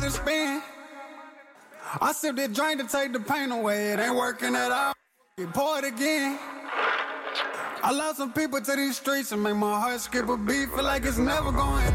to spend. I sip that drink to take the pain away. It ain't working at all. You pour it again. I lost some people to these streets and make my heart skip a beat. Feel like it's never going.